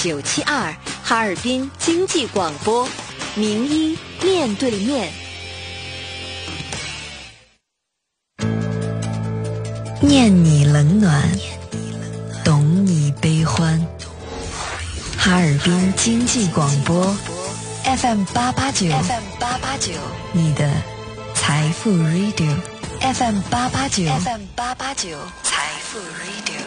972哈尔滨经济广播，名医面对面。 念你冷暖，懂你悲欢。哈尔滨经济广播 FM889，你的财富 Radio FM889，财富 Radio。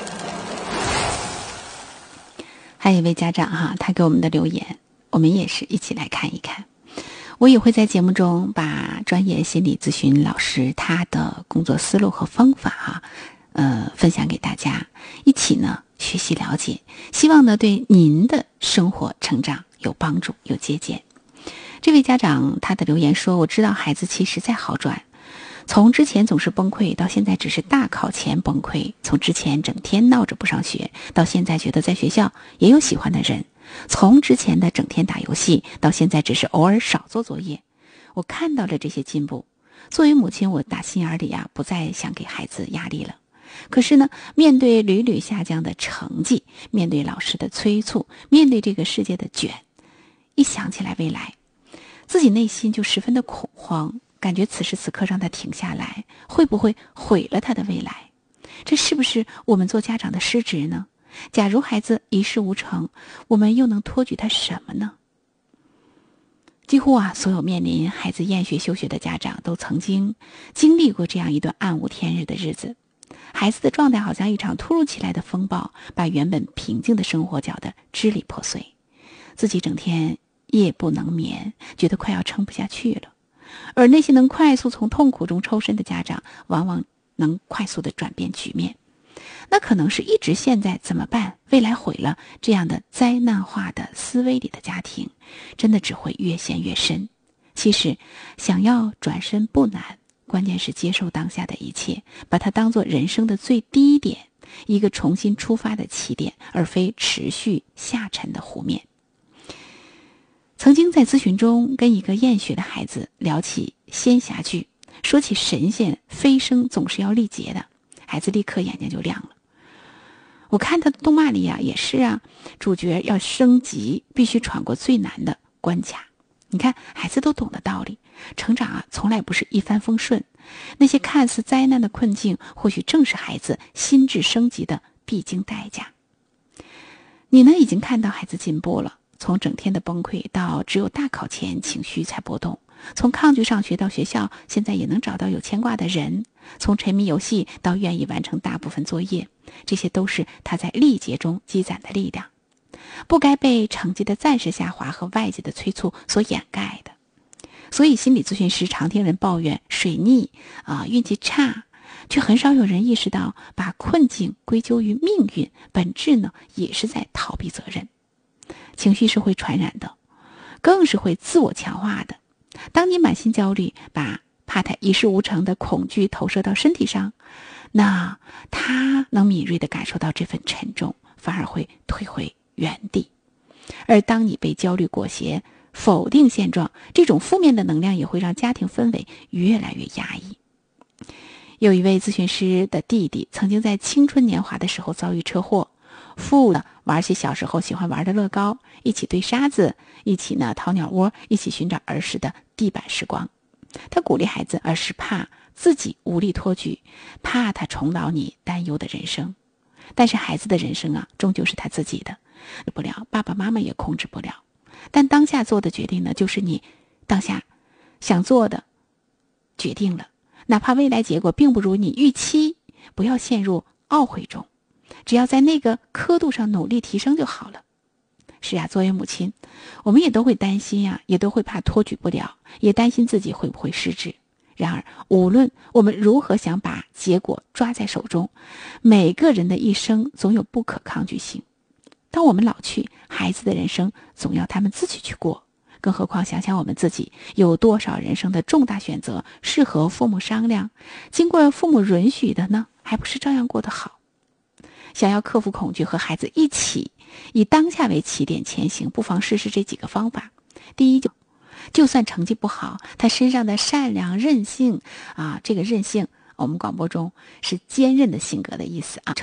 还有一位家长哈，他给我们的留言，我们也是一起来看一看。我也会在节目中把专业心理咨询老师他的工作思路和方法分享给大家，一起呢学习了解，希望呢对您的生活成长有帮助有借鉴。这位家长他的留言说，我知道孩子其实在好转，从之前总是崩溃到现在只是大考前崩溃，从之前整天闹着不上学到现在觉得在学校也有喜欢的人，从之前的整天打游戏到现在只是偶尔少做作业。我看到了这些进步，作为母亲我打心眼里不再想给孩子压力了。可是呢，面对屡屡下降的成绩，面对老师的催促，面对这个世界的卷，一想起来未来，自己内心就十分的恐慌，感觉此时此刻让他停下来，会不会毁了他的未来？这是不是我们做家长的失职呢？假如孩子一事无成，我们又能托举他什么呢？几乎所有面临孩子厌学休学的家长都曾经经历过这样一段暗无天日的日子。孩子的状态好像一场突如其来的风暴，把原本平静的生活搅得支离破碎，自己整天夜不能眠，觉得快要撑不下去了。而那些能快速从痛苦中抽身的家长，往往能快速地转变局面。那可能是一直现在怎么办，未来毁了这样的灾难化的思维里的家庭，真的只会越陷越深。其实想要转身不难，关键是接受当下的一切，把它当作人生的最低点，一个重新出发的起点，而非持续下沉的湖面。曾经在咨询中跟一个厌学的孩子聊起仙侠剧，说起神仙飞升总是要历劫的，孩子立刻眼睛就亮了。我看他的动漫里也是主角要升级必须闯过最难的关卡。你看孩子都懂的道理，成长从来不是一帆风顺，那些看似灾难的困境，或许正是孩子心智升级的必经代价。你呢，已经看到孩子进步了，从整天的崩溃到只有大考前情绪才波动，从抗拒上学到学校现在也能找到有牵挂的人，从沉迷游戏到愿意完成大部分作业，这些都是他在历劫中积攒的力量，不该被成绩的暂时下滑和外界的催促所掩盖的。所以心理咨询师常听人抱怨水逆运气差，却很少有人意识到把困境归咎于命运，本质呢也是在逃避责任。情绪是会传染的，更是会自我强化的。当你满心焦虑，把怕他一事无成的恐惧投射到身体上，那他能敏锐地感受到这份沉重，反而会退回原地。而当你被焦虑裹挟，否定现状，这种负面的能量也会让家庭氛围越来越压抑。有一位咨询师的弟弟曾经在青春年华的时候遭遇车祸，父呢玩起小时候喜欢玩的乐高，一起堆沙子，一起呢掏鸟窝，一起寻找儿时的地板时光。他鼓励孩子，而是怕自己无力托举，怕他重蹈你担忧的人生。但是孩子的人生终究是他自己的，不了，爸爸妈妈也控制不了。但当下做的决定呢，就是你当下想做的决定了，哪怕未来结果并不如你预期，不要陷入懊悔中，只要在那个刻度上努力提升就好了。是作为母亲，我们也都会担心也都会怕托举不了，也担心自己会不会失职。然而无论我们如何想把结果抓在手中，每个人的一生总有不可抗拒性。当我们老去，孩子的人生总要他们自己去过，更何况想想我们自己，有多少人生的重大选择是和父母商量，经过父母允许的呢，还不是照样过得好。想要克服恐惧，和孩子一起以当下为起点前行，不妨试试这几个方法。第一，就算成绩不好，他身上的善良韧性这个韧性我们广播中是坚韧的性格的意思